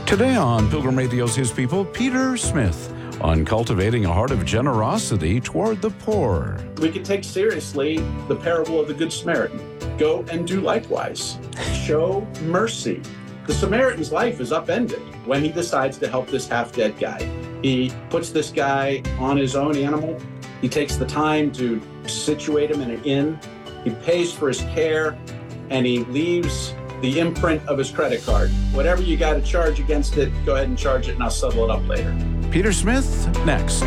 Today on Pilgrim Radio's His People, Peter Smith on cultivating a heart of generosity toward the poor. We can take seriously the parable of the Good Samaritan. Go and do likewise. Show mercy. The Samaritan's life is upended when he decides to help this half-dead guy. He puts this guy on his own animal. He takes the time to situate him in an inn. He pays for his care, and he leaves the imprint of his credit card. Whatever you got to charge against it, go ahead and charge it, and I'll settle it up later. Peter Smith, next.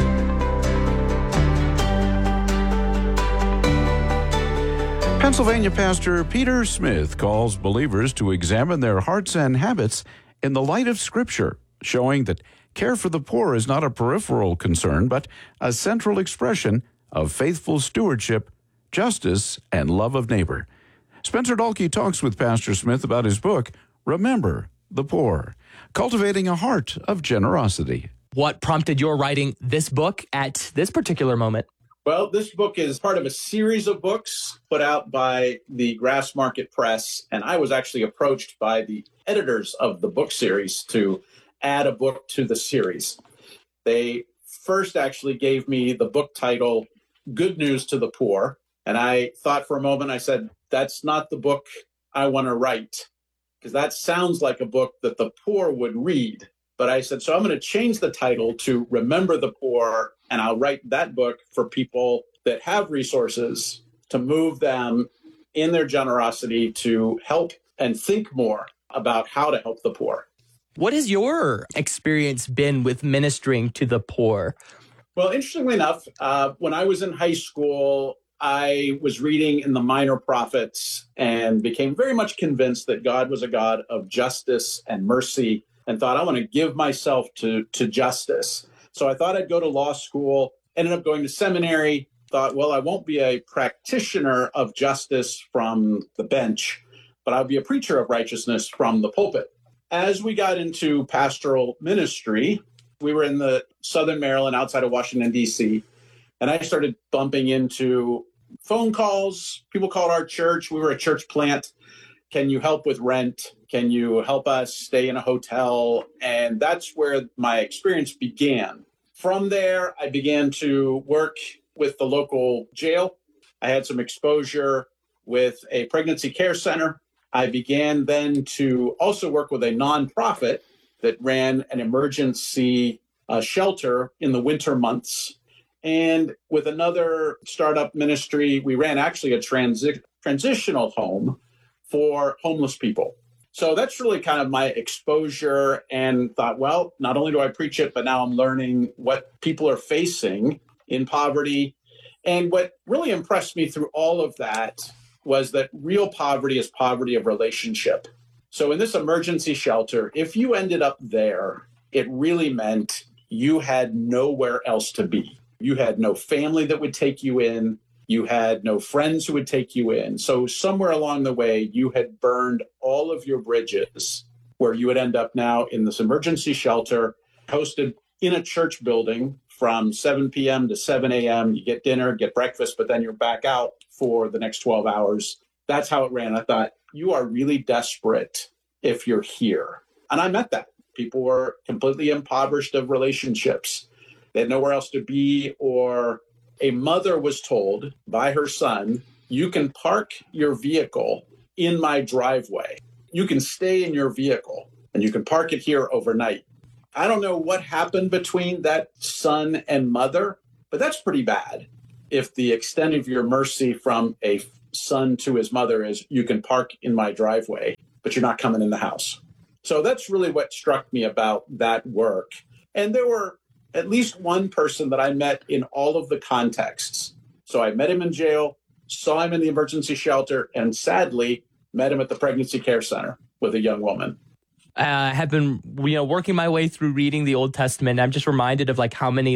Pennsylvania pastor Peter Smith calls believers to examine their hearts and habits in the light of Scripture, showing that care for the poor is not a peripheral concern, but a central expression of faithful stewardship, justice, and love of neighbor. Spencer Dalkey talks with Pastor Smith about his book, Remember the Poor, Cultivating a Heart of Generosity. What prompted your writing this book at this particular moment? Well, this book is part of a series of books put out by the Grassmarket Press, and I was actually approached by the editors of the book series to add a book to the series. They first actually gave me the book title, Good News to the Poor, and I thought for a moment, I said, that's not the book I want to write, because that sounds like a book that the poor would read. But I said, so I'm going to change the title to Remember the Poor, and I'll write that book for people that have resources to move them in their generosity to help and think more about how to help the poor. What has your experience been with ministering to the poor? Well, interestingly enough, when I was in high school, I was reading in the Minor Prophets and became very much convinced that God was a God of justice and mercy, and thought, I want to give myself to justice. So I thought I'd go to law school, ended up going to seminary, thought, well, I won't be a practitioner of justice from the bench, but I'll be a preacher of righteousness from the pulpit. As we got into pastoral ministry, we were in the Southern Maryland outside of Washington, D.C., and I started bumping into phone calls. People called our church. We were a church plant. Can you help with rent? Can you help us stay in a hotel? And that's where my experience began. From there, I began to work with the local jail. I had some exposure with a pregnancy care center. I began then to also work with a nonprofit that ran an emergency shelter in the winter months. And with another startup ministry, we ran actually a transitional home for homeless people. So that's really kind of my exposure, and thought, well, not only do I preach it, but now I'm learning what people are facing in poverty. And what really impressed me through all of that was that real poverty is poverty of relationship. So in this emergency shelter, if you ended up there, it really meant you had nowhere else to be. You had no family that would take you in. You had no friends who would take you in. So somewhere along the way, you had burned all of your bridges, where you would end up now in this emergency shelter, hosted in a church building from 7 p.m. to 7 a.m. You get dinner, get breakfast, but then you're back out for the next 12 hours. That's how it ran. I thought, you are really desperate if you're here. And I met that. People were completely impoverished of relationships. They had nowhere else to be, or a mother was told by her son, you can park your vehicle in my driveway. You can stay in your vehicle and you can park it here overnight. I don't know what happened between that son and mother, but that's pretty bad. If the extent of your mercy from a son to his mother is you can park in my driveway, but you're not coming in the house. So that's really what struck me about that work. And there were at least one person that I met in all of the contexts. So I met him in jail, saw him in the emergency shelter, and sadly met him at the pregnancy care center with a young woman. I have been, working my way through reading the Old Testament. I'm just reminded of how many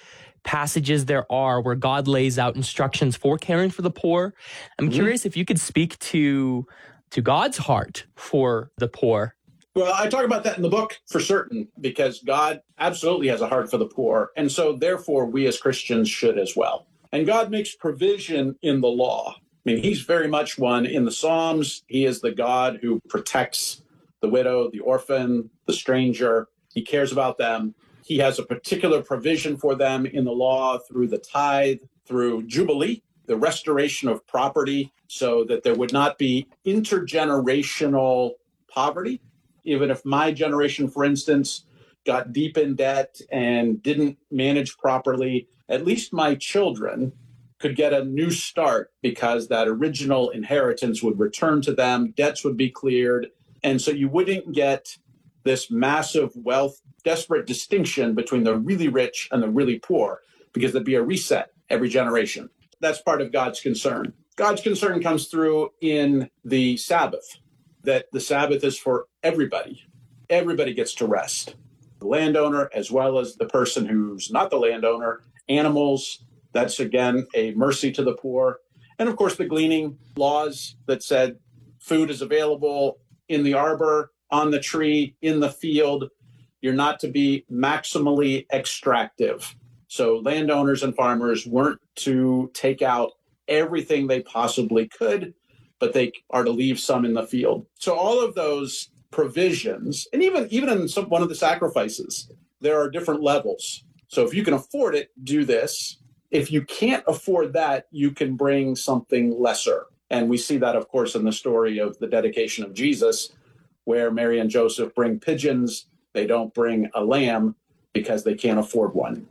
passages there are where God lays out instructions for caring for the poor. I'm curious if you could speak to God's heart for the poor. Well, I talk about that in the book for certain, because God absolutely has a heart for the poor. And so therefore, we as Christians should as well. And God makes provision in the law. I mean, he's very much one in the Psalms. He is the God who protects the widow, the orphan, the stranger. He cares about them. He has a particular provision for them in the law through the tithe, through Jubilee, the restoration of property, so that there would not be intergenerational poverty. Even if my generation, for instance, got deep in debt and didn't manage properly, at least my children could get a new start because that original inheritance would return to them, debts would be cleared. And so you wouldn't get this massive wealth, desperate distinction between the really rich and the really poor, because there'd be a reset every generation. That's part of God's concern. God's concern comes through in the Sabbath, that the Sabbath is for everybody. Everybody gets to rest. The landowner, as well as the person who's not the landowner, animals. That's, again, a mercy to the poor. And, of course, the gleaning laws that said food is available in the arbor, on the tree, in the field. You're not to be maximally extractive. So landowners and farmers weren't to take out everything they possibly could, but they are to leave some in the field. So all of those provisions, and even in one of the sacrifices, there are different levels. So if you can afford it, do this. If you can't afford that, you can bring something lesser. And we see that, of course, in the story of the dedication of Jesus, where Mary and Joseph bring pigeons. They don't bring a lamb because they can't afford one.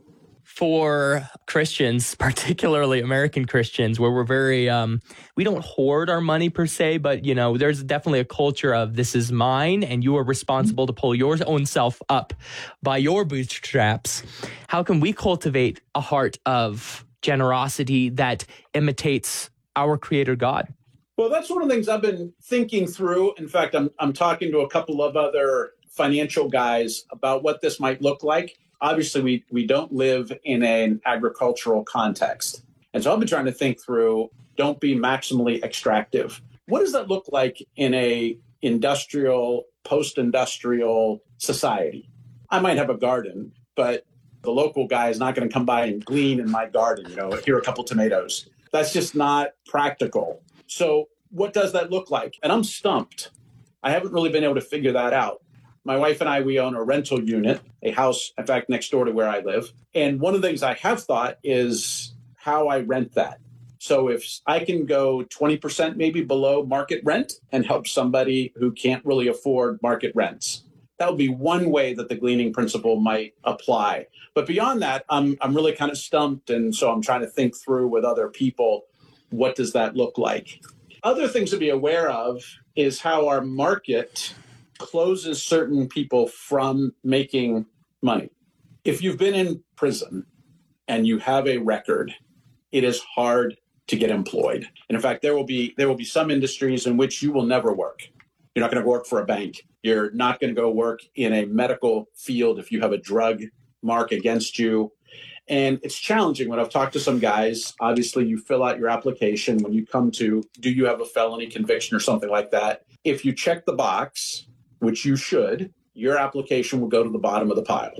For Christians, particularly American Christians, where we're very, we don't hoard our money per se, but, there's definitely a culture of this is mine and you are responsible to pull your own self up by your bootstraps. How can we cultivate a heart of generosity that imitates our Creator God? Well, that's one of the things I've been thinking through. In fact, I'm talking to a couple of other financial guys about what this might look like. Obviously, we don't live in an agricultural context. And so I've been trying to think through, don't be maximally extractive. What does that look like in a industrial, post-industrial society? I might have a garden, but the local guy is not going to come by and glean in my garden, here are a couple tomatoes. That's just not practical. So what does that look like? And I'm stumped. I haven't really been able to figure that out. My wife and I, we own a rental unit, a house, in fact, next door to where I live. And one of the things I have thought is how I rent that. So if I can go 20% maybe below market rent and help somebody who can't really afford market rents, that would be one way that the gleaning principle might apply. But beyond that, I'm really kind of stumped. And so I'm trying to think through with other people, what does that look like? Other things to be aware of is how our market closes certain people from making money. If you've been in prison and you have a record, it is hard to get employed. And in fact, there will be some industries in which you will never work. You're not going to work for a bank. You're not going to go work in a medical field if you have a drug mark against you. And it's challenging. When I've talked to some guys, obviously you fill out your application when you come to, do you have a felony conviction or something like that? If you check the box, which you should, your application will go to the bottom of the pile.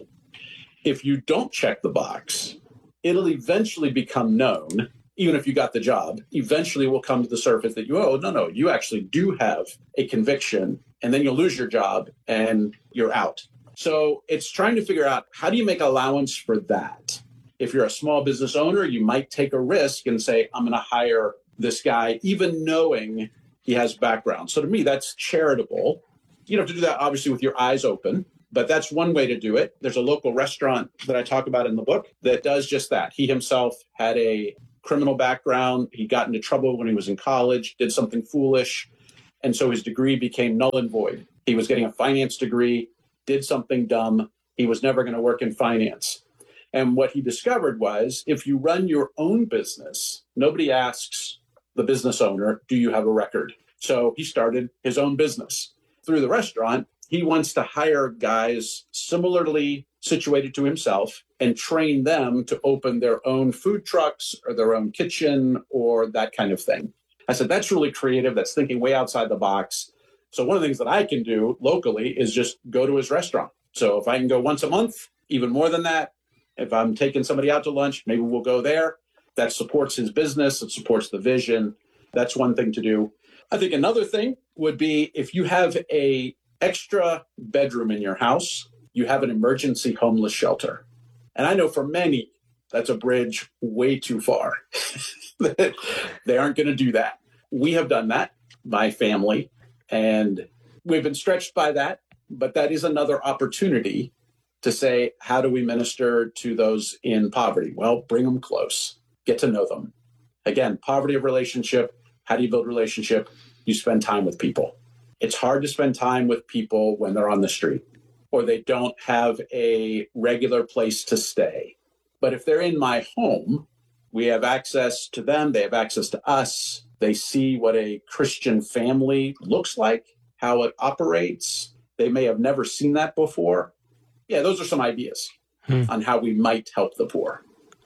If you don't check the box, it'll eventually become known, even if you got the job, eventually will come to the surface that you actually do have a conviction, and then you'll lose your job and you're out. So it's trying to figure out, how do you make allowance for that? If you're a small business owner, you might take a risk and say, I'm going to hire this guy, even knowing he has background. So to me, that's charitable. You don't have to do that, obviously, with your eyes open, but that's one way to do it. There's a local restaurant that I talk about in the book that does just that. He himself had a criminal background. He got into trouble when he was in college, did something foolish, and so his degree became null and void. He was getting a finance degree, did something dumb. He was never going to work in finance. And what he discovered was, if you run your own business, nobody asks the business owner, do you have a record? So he started his own business. Through the restaurant, he wants to hire guys similarly situated to himself and train them to open their own food trucks or their own kitchen or that kind of thing. I said, that's really creative. That's thinking way outside the box. So one of the things that I can do locally is just go to his restaurant. So if I can go once a month, even more than that, if I'm taking somebody out to lunch, maybe we'll go there. That supports his business. It supports the vision. That's one thing to do. I think another thing would be, if you have a extra bedroom in your house, you have an emergency homeless shelter. And I know for many, that's a bridge way too far. They aren't going to do that. We have done that, my family, and we've been stretched by that. But that is another opportunity to say, how do we minister to those in poverty? Well, bring them close, get to know them. Again, poverty of relationship. How do you build relationship? You spend time with people. It's hard to spend time with people when they're on the street or they don't have a regular place to stay. But if they're in my home, we have access to them. They have access to us. They see what a Christian family looks like, how it operates. They may have never seen that before. Yeah, those are some ideas on how we might help the poor.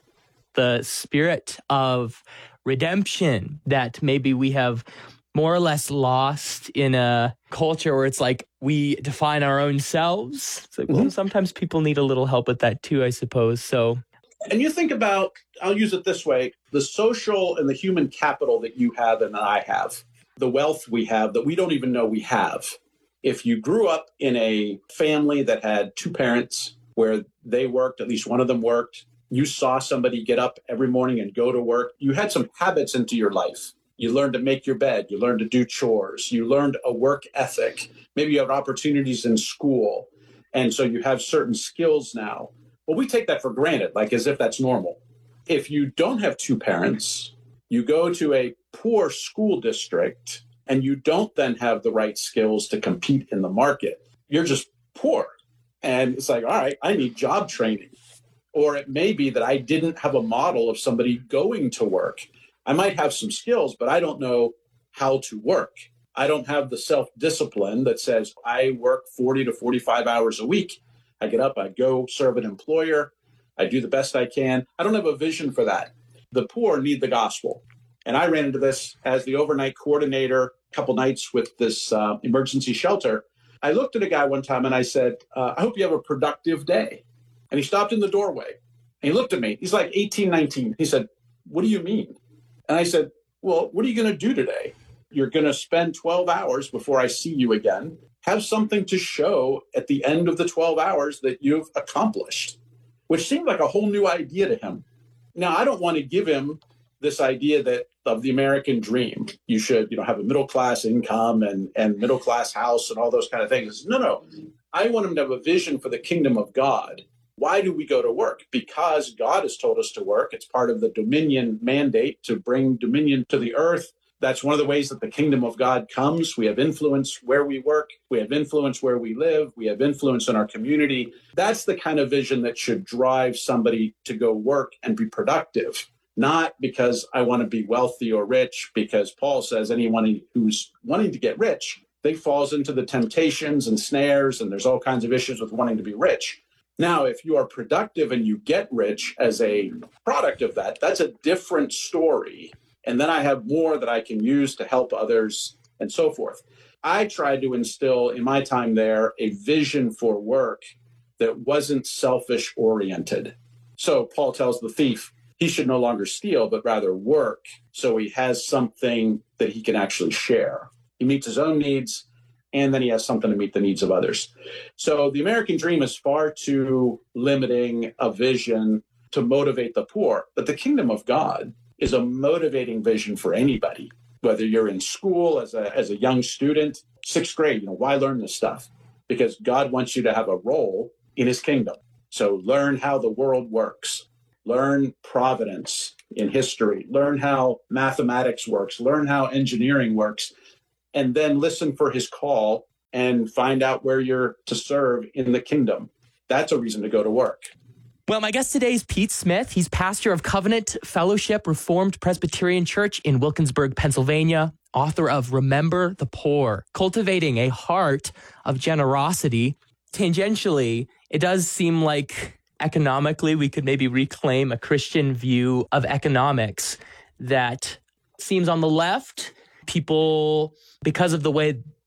The spirit of redemption that maybe we have more or less lost in a culture where it's like we define our own selves. It's like, well, sometimes people need a little help with that too, I suppose. So, and you think about, I'll use it this way, the social and the human capital that you have and that I have, the wealth we have that we don't even know we have. If you grew up in a family that had two parents where they worked, at least one of them worked, you saw somebody get up every morning and go to work, you had some habits into your life. You learned to make your bed. You learned to do chores. You learned a work ethic. Maybe you have opportunities in school. And so you have certain skills now. Well, we take that for granted, like as if that's normal. If you don't have two parents, you go to a poor school district and you don't then have the right skills to compete in the market, you're just poor. And it's like, all right, I need job training. Or it may be that I didn't have a model of somebody going to work. I might have some skills, but I don't know how to work. I don't have the self-discipline that says I work 40 to 45 hours a week. I get up, I go serve an employer. I do the best I can. I don't have a vision for that. The poor need the gospel. And I ran into this as the overnight coordinator a couple nights with this emergency shelter. I looked at a guy one time and I said, I hope you have a productive day. And he stopped in the doorway and he looked at me. He's like 18, 19. He said, what do you mean? And I said, well, what are you going to do today? You're going to spend 12 hours before I see you again. Have something to show at the end of the 12 hours that you've accomplished, which seemed like a whole new idea to him. Now, I don't want to give him this idea that of the American dream. You should, have a middle-class income and middle-class house and all those kind of things. No. I want him to have a vision for the kingdom of God. Why do we go to work? Because God has told us to work. It's part of the dominion mandate to bring dominion to the earth. That's one of the ways that the kingdom of God comes. We have influence where we work. We have influence where we live. We have influence in our community. That's the kind of vision that should drive somebody to go work and be productive. Not because I want to be wealthy or rich, because Paul says anyone who's wanting to get rich, they falls into the temptations and snares, and there's all kinds of issues with wanting to be rich. Now, if you are productive and you get rich as a product of that, that's a different story. And then I have more that I can use to help others and so forth. I tried to instill in my time there a vision for work that wasn't selfish oriented. So Paul tells the thief he should no longer steal, but rather work so he has something that he can actually share. He meets his own needs, and then he has something to meet the needs of others. So the American dream is far too limiting a vision to motivate the poor. But the kingdom of God is a motivating vision for anybody, whether you're in school as a young student, sixth grade, why learn this stuff? Because God wants you to have a role in his kingdom. So learn how the world works, learn providence in history, learn how mathematics works, learn how engineering works, and then listen for his call and find out where you're to serve in the kingdom. That's a reason to go to work. Well, my guest today is Pete Smith. He's pastor of Covenant Fellowship Reformed Presbyterian Church in Wilkinsburg, Pennsylvania, author of Remember the Poor, Cultivating a Heart of Generosity. Tangentially, it does seem like economically we could maybe reclaim a Christian view of economics that seems on the left. People, because of the way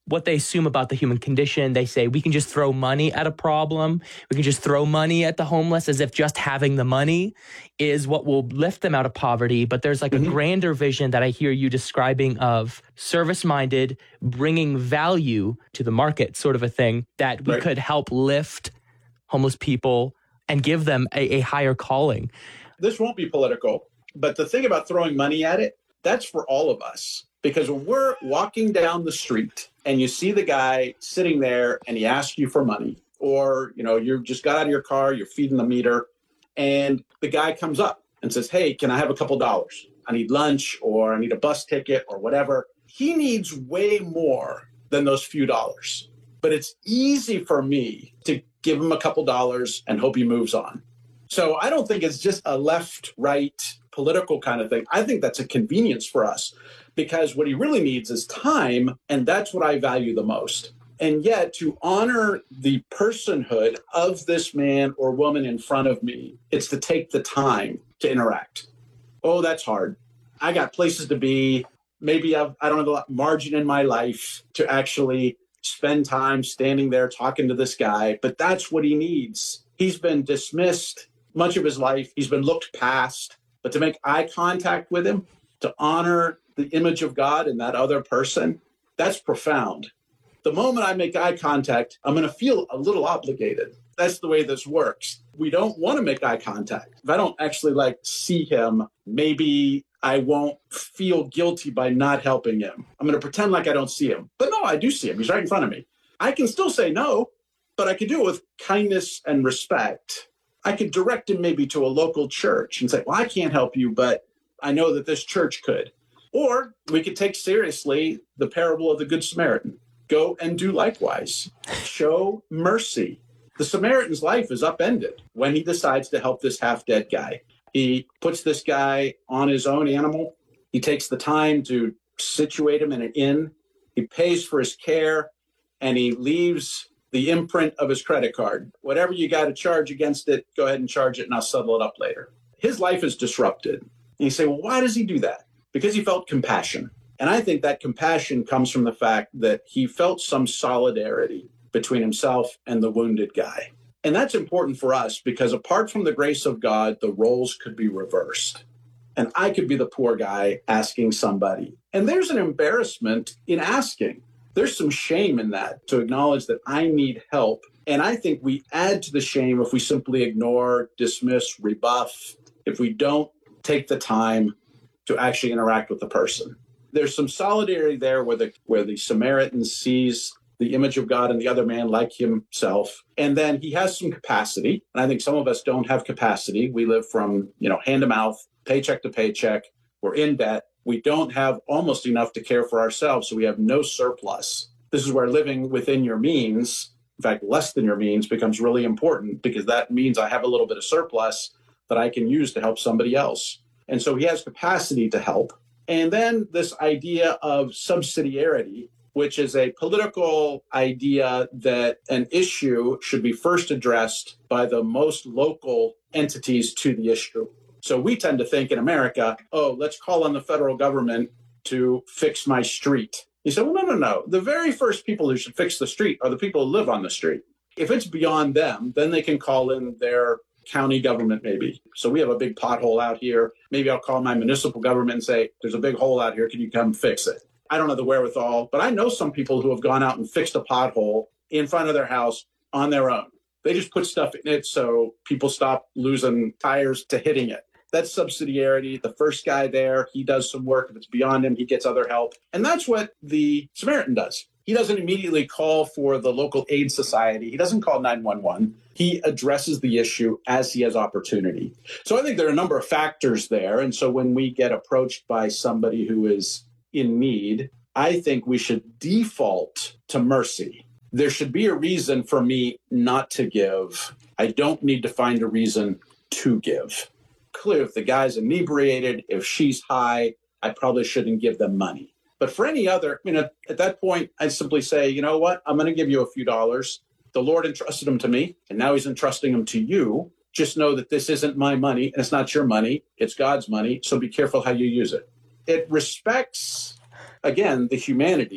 what they assume about the human condition. They say we can just throw money at a problem. We can just throw money at the homeless as if just having the money is what will lift them out of poverty. But there's like a grander vision that I hear you describing of service-minded, bringing value to the market sort of a thing that we could help lift homeless people and give them a higher calling. This won't be political, but the thing about throwing money at it, that's for all of us. Because when we're walking down the street and you see the guy sitting there and he asks you for money, or, you just got out of your car, you're feeding the meter, and the guy comes up and says, hey, can I have a couple dollars? I need lunch, or I need a bus ticket, or whatever. He needs way more than those few dollars. But it's easy for me to give him a couple dollars and hope he moves on. So I don't think it's just a left-right political kind of thing. I think that's a convenience for us, because what he really needs is time, and that's what I value the most. And yet, to honor the personhood of this man or woman in front of me, it's to take the time to interact. Oh, that's hard. I got places to be. Maybe I don't have a lot margin in my life to actually spend time standing there talking to this guy, but that's what he needs. He's been dismissed much of his life. He's been looked past. But to make eye contact with him, to honor the image of God in that other person, that's profound. The moment I make eye contact, I'm going to feel a little obligated. That's the way this works. We don't want to make eye contact. If I don't actually see him, maybe I won't feel guilty by not helping him. I'm going to pretend like I don't see him. But no, I do see him. He's right in front of me. I can still say no, but I can do it with kindness and respect. I could direct him maybe to a local church and say, well, I can't help you, but I know that this church could. Or we could take seriously the parable of the Good Samaritan. Go and do likewise. Show mercy. The Samaritan's life is upended when he decides to help this half-dead guy. He puts this guy on his own animal. He takes the time to situate him in an inn. He pays for his care, and he leaves the imprint of his credit card. Whatever you got to charge against it, go ahead and charge it, and I'll settle it up later. His life is disrupted. And you say, well, why does he do that? Because he felt compassion. And I think that compassion comes from the fact that he felt some solidarity between himself and the wounded guy. And that's important for us because apart from the grace of God, the roles could be reversed. And I could be the poor guy asking somebody. And there's an embarrassment in asking. There's some shame in that, to acknowledge that I need help. And I think we add to the shame if we simply ignore, dismiss, rebuff, if we don't take the time to actually interact with the person. There's some solidarity there where the Samaritan sees the image of God in the other man like himself. And then he has some capacity. And I think some of us don't have capacity. We live from, hand to mouth, paycheck to paycheck. We're in debt. We don't have almost enough to care for ourselves. So we have no surplus. This is where living within your means, in fact, less than your means, becomes really important, because that means I have a little bit of surplus that I can use to help somebody else. And so he has capacity to help. And then this idea of subsidiarity, which is a political idea that an issue should be first addressed by the most local entities to the issue. So we tend to think in America, let's call on the federal government to fix my street. You say, well, no. The very first people who should fix the street are the people who live on the street. If it's beyond them, then they can call in their county government maybe. So we have a big pothole out here. Maybe I'll call my municipal government and say, there's a big hole out here. Can you come fix it? I don't have the wherewithal, but I know some people who have gone out and fixed a pothole in front of their house on their own. They just put stuff in it so people stop losing tires to hitting it. That's subsidiarity. The first guy there, he does some work. If it's beyond him, he gets other help. And that's what the Samaritan does. He doesn't immediately call for the local aid society. He doesn't call 911. He addresses the issue as he has opportunity. So I think there are a number of factors there. And so when we get approached by somebody who is in need, I think we should default to mercy. There should be a reason for me not to give. I don't need to find a reason to give. Clear, if the guy's inebriated, if she's high, I probably shouldn't give them money. But for any other, at that point, I'd simply say, you know what? I'm going to give you a few dollars. The Lord entrusted them to me, and now he's entrusting them to you. Just know that this isn't my money, and it's not your money. It's God's money, so be careful how you use it. It respects, again, the humanity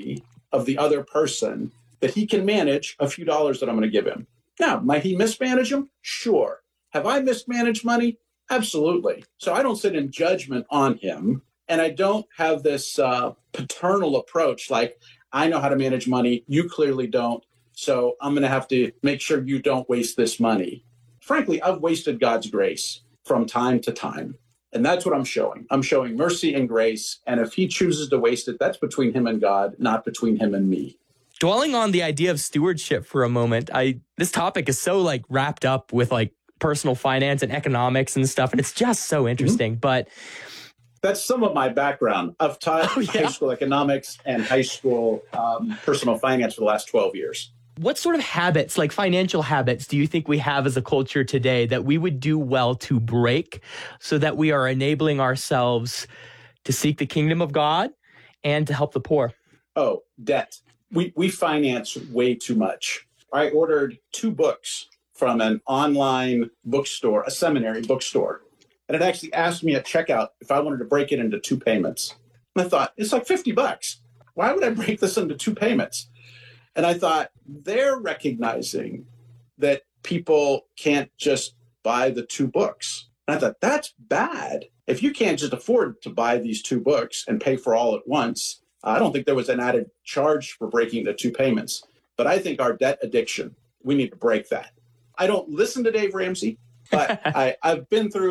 of the other person that he can manage a few dollars that I'm going to give him. Now, might he mismanage them? Sure. Have I mismanaged money? Absolutely. So I don't sit in judgment on him. And I don't have this paternal approach like, I know how to manage money. You clearly don't. So I'm going to have to make sure you don't waste this money. Frankly, I've wasted God's grace from time to time. And that's what I'm showing. I'm showing mercy and grace. And if he chooses to waste it, that's between him and God, not between him and me. Dwelling on the idea of stewardship for a moment, this topic is so like wrapped up with like personal finance and economics and stuff. And it's just so interesting. But that's some of my background. I've taught high school economics and high school personal finance for the last 12 years. What sort of habits, like financial habits, do you think we have as a culture today that we would do well to break so that we are enabling ourselves to seek the kingdom of God and to help the poor? Oh, debt. We finance way too much. I ordered 2 books from an online bookstore, a seminary bookstore. And it actually asked me at checkout if I wanted to break it into 2 payments. And I thought, it's like $50. Why would I break this into 2 payments? And I thought, they're recognizing that people can't just buy the 2 books. And I thought, that's bad. If you can't just afford to buy these 2 books and pay for all at once, I don't think there was an added charge for breaking the 2 payments. But I think our debt addiction, we need to break that. I don't listen to Dave Ramsey, but I've been through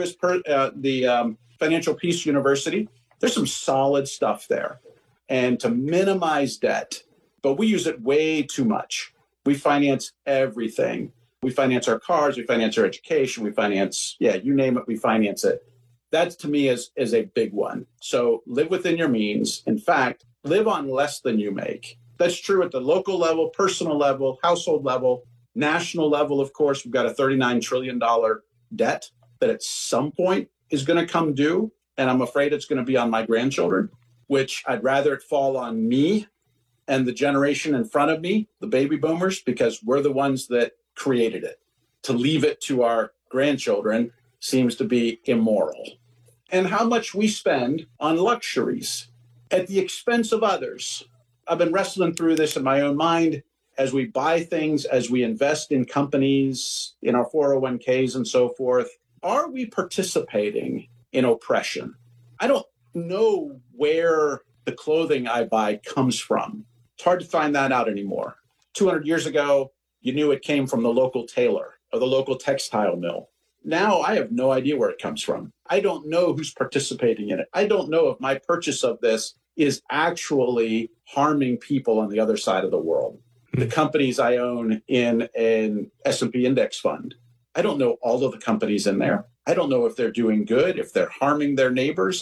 the Financial Peace University. There's some solid stuff there. And to minimize debt, but we use it way too much. We finance everything. We finance our cars, we finance our education, we finance, you name it, we finance it. That to me is a big one. So live within your means. In fact, live on less than you make. That's true at the local level, personal level, household level, national level. Of course, we've got a $39 trillion debt that at some point is going to come due. And I'm afraid it's going to be on my grandchildren, which I'd rather it fall on me and the generation in front of me, the baby boomers, because we're the ones that created it. To leave it to our grandchildren seems to be immoral. And how much we spend on luxuries at the expense of others. I've been wrestling through this in my own mind as we buy things, as we invest in companies, in our 401ks and so forth. Are we participating in oppression? I don't know where the clothing I buy comes from. It's hard to find that out anymore. 200 years ago, you knew it came from the local tailor or the local textile mill. Now I have no idea where it comes from. I don't know who's participating in it. I don't know if my purchase of this is actually harming people on the other side of the world. The companies I own in an S&P index fund, I don't know all of the companies in there. I don't know if they're doing good, if they're harming their neighbors.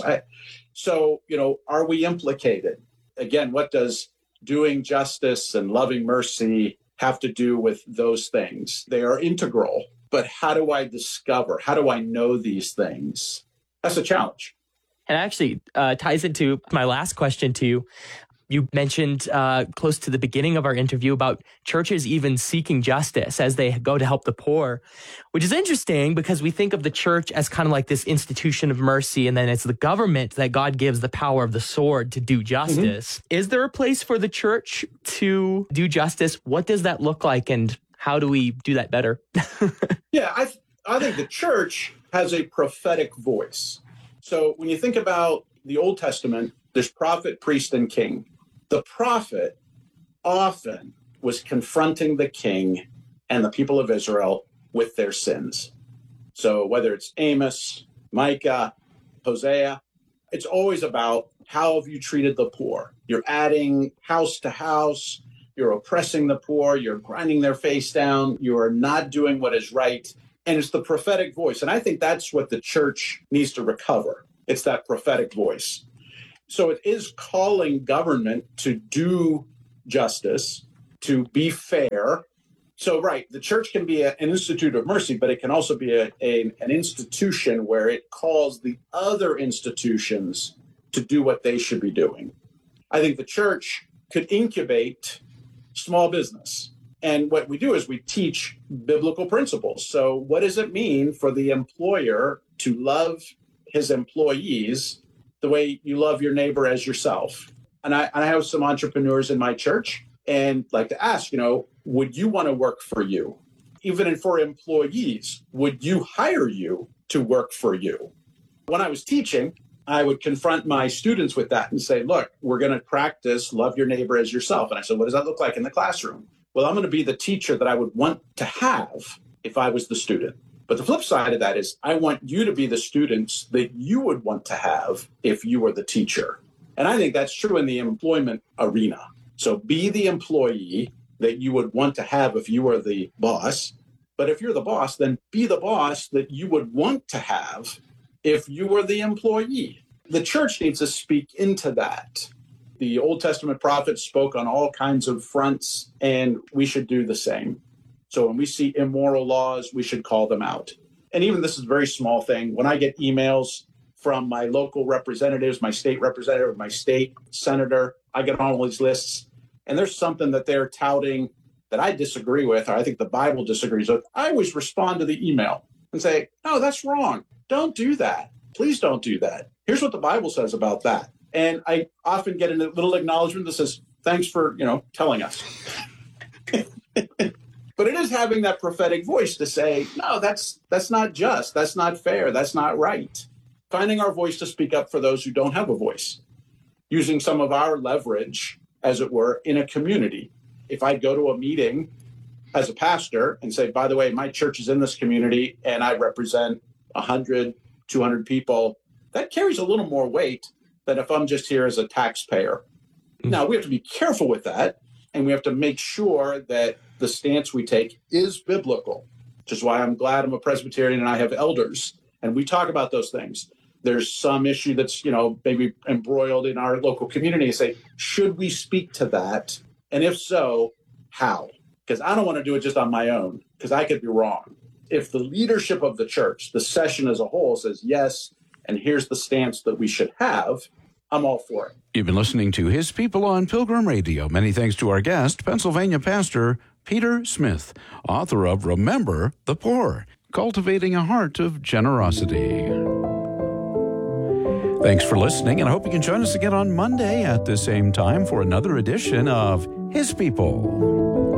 So, are we implicated? Again, what does doing justice and loving mercy have to do with those things? They are integral. But how do I discover? How do I know these things? That's a challenge. And actually ties into my last question to you. You mentioned close to the beginning of our interview about churches even seeking justice as they go to help the poor, which is interesting because we think of the church as kind of like this institution of mercy, and then it's the government that God gives the power of the sword to do justice. Mm-hmm. Is there a place for the church to do justice? What does that look like, and how do we do that better? I think the church has a prophetic voice. So when you think about the Old Testament, there's prophet, priest, and king. The prophet often was confronting the king and the people of Israel with their sins. So whether it's Amos, Micah, Hosea, it's always about how have you treated the poor? You're adding house to house. You're oppressing the poor. You're grinding their face down. You are not doing what is right. And it's the prophetic voice. And I think that's what the church needs to recover. It's that prophetic voice. So it is calling government to do justice, to be fair. So, right, the church can be an institute of mercy, but it can also be an institution where it calls the other institutions to do what they should be doing. I think the church could incubate small business. And what we do is we teach biblical principles. So what does it mean for the employer to love his employees the way you love your neighbor as yourself? And I have some entrepreneurs in my church and like to ask, would you want to work for you? Even for employees, would you hire you to work for you? When I was teaching, I would confront my students with that and say, look, we're going to practice love your neighbor as yourself. And I said, what does that look like in the classroom? Well, I'm going to be the teacher that I would want to have if I was the student. But the flip side of that is I want you to be the students that you would want to have if you were the teacher. And I think that's true in the employment arena. So be the employee that you would want to have if you were the boss. But if you're the boss, then be the boss that you would want to have if you were the employee. The church needs to speak into that. The Old Testament prophets spoke on all kinds of fronts, and we should do the same. So when we see immoral laws, we should call them out. And even this is a very small thing. When I get emails from my local representatives, my state representative, my state senator, I get on all these lists, and there's something that they're touting that I disagree with, or I think the Bible disagrees with. I always respond to the email and say, no, that's wrong. Don't do that. Please don't do that. Here's what the Bible says about that. And I often get a little acknowledgement that says, thanks for, telling us. But it is having that prophetic voice to say, no, that's not just, that's not fair, that's not right. Finding our voice to speak up for those who don't have a voice. Using some of our leverage, as it were, in a community. If I go to a meeting as a pastor and say, by the way, my church is in this community and I represent 100, 200 people, that carries a little more weight than if I'm just here as a taxpayer. Now, we have to be careful with that, and we have to make sure that the stance we take is biblical, which is why I'm glad I'm a Presbyterian and I have elders, and we talk about those things. There's some issue that's, maybe embroiled in our local community and say, should we speak to that? And if so, how? Because I don't want to do it just on my own, because I could be wrong. If the leadership of the church, the session as a whole, says yes, and here's the stance that we should have, I'm all for it. You've been listening to His People on Pilgrim Radio. Many thanks to our guest, Pennsylvania pastor Peter Smith, author of Remember the Poor, Cultivating a Heart of Generosity. Thanks for listening, and I hope you can join us again on Monday at the same time for another edition of His People.